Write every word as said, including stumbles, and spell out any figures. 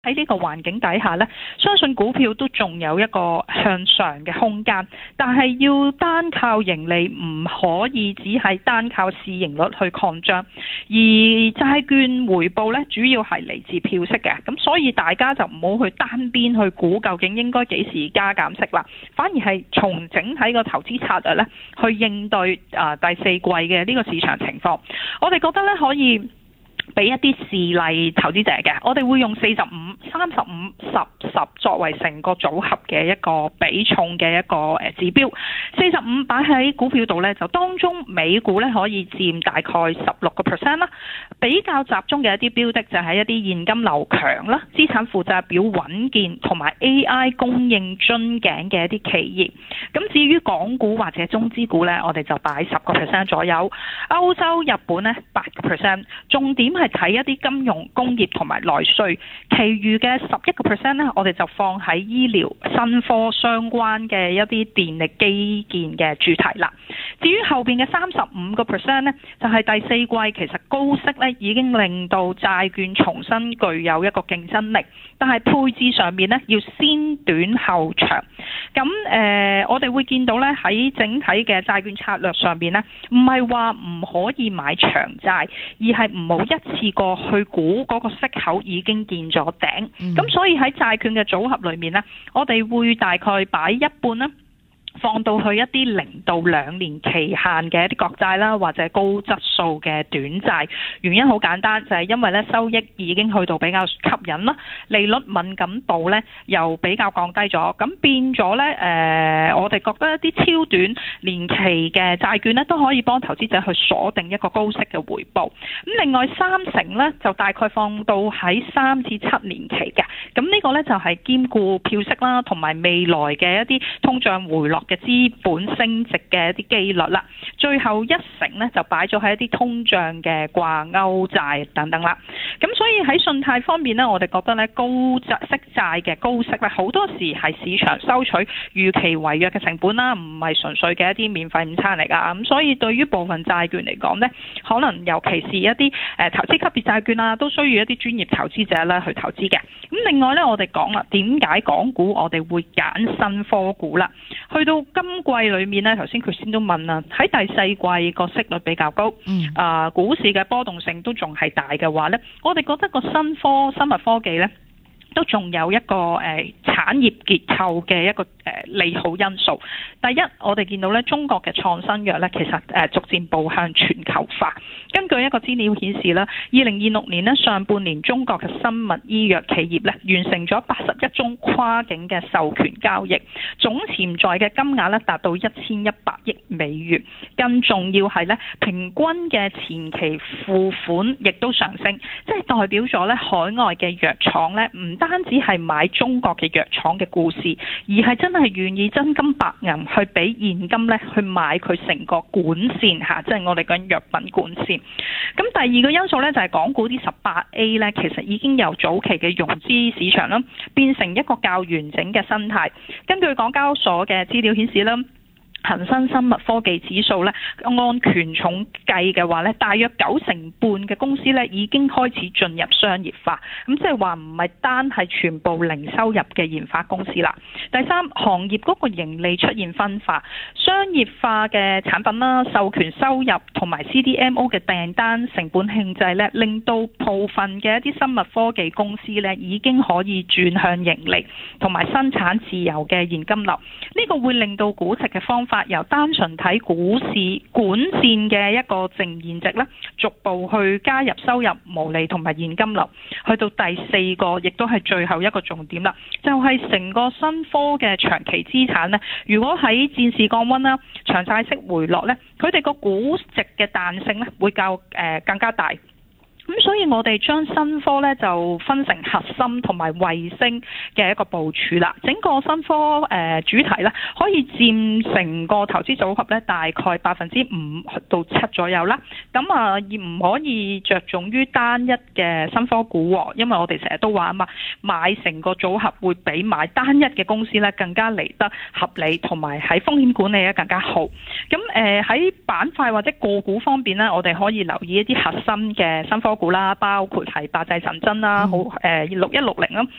喺呢個環境底下呢，相信股票都仲有一個向上嘅空間，但係要單靠盈利唔可以只係單靠市盈率去擴張，而債券回報呢，主要係嚟自票息嘅，咁所以大家就唔好去單邊去估究竟應該幾時加減息啦，反而係從整體個投資策略呢去應對啊第四季嘅呢個市場情況，我哋覺得呢可以俾一啲事例投資者嘅，我哋會用四十五、三十五、十、十作為成個組合嘅一個比重嘅一個誒指標。四十五擺喺股票度呢，就當中美股呢可以佔大概十六個 percent 啦。比較集中嘅一啲標的就係一啲現金流強啦、資產負債表穩健同埋 A I 供應樽頸嘅一啲企業。咁至於港股或者中資股呢，我哋就擺十個 percent 左右。歐洲、日本呢，八個 percent。重點係睇一啲金融、工業同埋內需，其餘嘅十一個 percent 咧，我哋就放喺醫療、新科相關嘅一啲電力基建嘅主題啦。至於後邊嘅三十五個 percent 咧，就係第四季其實高息咧已經令到債券重新具有一個競爭力，但係配置上面咧要先短後長。咁誒、呃，我哋會見到咧喺整體嘅債券策略上邊咧，唔係話唔可以買長債，而係唔好一次過去估嗰個息口已經見咗頂。咁、嗯、所以喺債券嘅組合裏面咧，我哋會大概擺一半啦，放到去一啲零到兩年期限嘅一啲國債啦，或者高質素嘅短債。原因好簡單，就係因為咧收益已經去到比較吸引啦，利率敏感度咧又比較降低咗，咁變咗咧誒，我哋覺得一啲超短年期嘅債券咧都可以幫投資者去鎖定一個高息嘅回報。咁另外三成咧就大概放到喺三至七年期嘅，咁呢個咧就係兼顧票息啦，同埋未來嘅一啲通脹回落嘅資本升值嘅一啲機率啦，最後一成呢，就擺咗喺一啲通脹嘅掛鈎債等等啦。咁所以喺信貸方面呢，我哋覺得呢高息債嘅高息呢，好多時係市場收取預期違約嘅成本啦，唔係純粹嘅一啲免費午餐嚟㗎。咁所以對於部分債券嚟講呢，可能尤其是一啲誒投資級別債券啦，都需要一啲專業投資者咧去投資嘅。咁另外呢，我哋講啦，點解港股我哋會揀新科股啦？去到今季裏面呢，頭先佢先都問啦，喺第四季個息率比較高，嗯、啊股市嘅波動性都仲係大嘅話呢，我哋覺得個新科生物科技呢，都仲有一個誒、呃、產業結構嘅一個誒、呃、利好因素。第一，我哋見到咧中國嘅創新藥咧，其實誒、呃、逐漸步向全球化。根據一個資料顯示咧，二零二六年咧上半年中國嘅生物醫藥企業咧完成咗八十一宗跨境嘅授權交易，總潛在嘅金額咧達到一千一百億美元。更重要係咧，平均嘅前期付款亦都上升，即係代表咗咧海外嘅藥廠咧唔單止係買中國嘅藥廠嘅故事，而係真係願意真金白銀去俾現金咧去買佢成個管線嚇，即係我哋講藥品管線。咁第二個因素咧就係港股啲十八 A 咧，其實已經由早期嘅融資市場啦，變成一個較完整嘅生態。根據港交所嘅資料顯示啦，恒生生物科技指數咧，按權重計嘅話咧，大約九成半嘅公司咧已經開始進入商業化，咁即係話唔係單係全部零收入嘅研發公司啦。第三，行業嗰個盈利出現分化，商業化嘅產品啦、授權收入同埋 C D M O 嘅訂單成本控制咧，令到部分嘅一啲生物科技公司咧已經可以轉向盈利同埋生產自由嘅現金流。呢個會令到估值嘅方法由單純睇股市管線嘅一個淨現值咧，逐步去加入收入、毛利同埋現金流，去到第四個，亦都係最後一個重點啦，就係、是、成個新科嘅長期資產咧。如果喺戰事降溫啦、長債息回落咧，佢哋個估值嘅彈性咧會較誒、呃、更加大。咁所以我哋將新科咧就分成核心同埋衛星嘅一個部署啦。整個新科誒、呃、主題咧可以佔成個投資組合咧大概百分之五到七左右啦。咁啊，而唔可以着重於單一嘅新科股，因為我哋成日都話啊嘛，買成個組合會比買單一嘅公司咧更加嚟得合理，同埋喺風險管理咧更加好。咁誒喺板塊或者個股方面咧，我哋可以留意一啲核心嘅新科股啦，包括係百濟神針啦，好誒六一六零啦。